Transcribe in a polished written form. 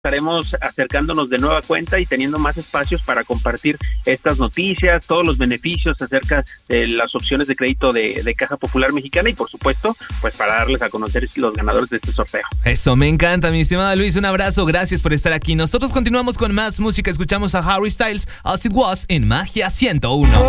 estaremos acercándonos de nueva cuenta y teniendo más espacios para compartir estas noticias, todos los beneficios acerca de las opciones de crédito de Caja Popular Mexicana y, por supuesto, pues para darles a conocer los ganadores de este sorteo. Eso me encanta, mi estimado Luis. Un abrazo, gracias por estar aquí. Nosotros continuamos con más música. Escuchamos a Harry Styles, As It Was, en Magia 101.